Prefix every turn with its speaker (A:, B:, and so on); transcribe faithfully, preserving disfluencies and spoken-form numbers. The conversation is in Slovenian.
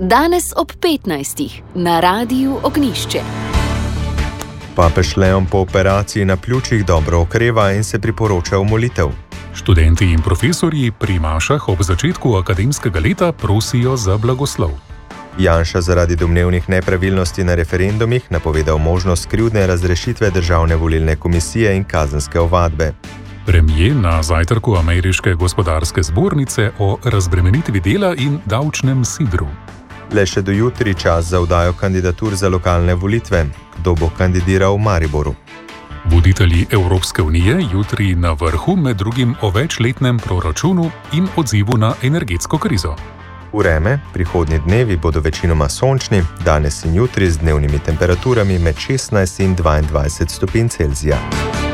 A: Danes ob petnajstih na Radiu Ognjišče.
B: Papež Leon po operaciji na pljučih dobro okreva in se priporoča v molitev.
C: Študenti in profesorji pri mašah ob začetku akademskega leta prosijo za blagoslov.
B: Janša zaradi domnevnih nepravilnosti na referendumih napovedal možnost krivdne razrešitve Državne volilne komisije in kazenske ovadbe.
C: Premier na zajtrku Ameriške gospodarske zbornice o razbremenitvi dela in davčnem sidru.
B: Le še do jutri čas za oddajo kandidatur za lokalne volitve. Kdo bo kandidiral v Mariboru?
C: Voditelji Evropske unije jutri na vrhu med drugim o večletnem proračunu in odzivu na energetsko krizo.
B: Vreme, prihodnji dnevi bodo večinoma sončni, danes in jutri z dnevnimi temperaturami med šestnajst in dvaindvajset stopinj Celzija.